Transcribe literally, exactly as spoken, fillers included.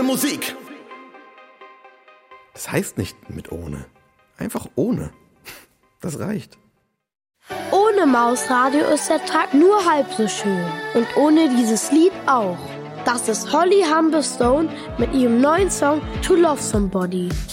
Musik. Das heißt nicht mit ohne. Einfach ohne. Das reicht. Ohne Mausradio ist der Tag nur halb so schön. Und ohne dieses Lied auch. Das ist Holly Humberstone mit ihrem neuen Song To Love Somebody.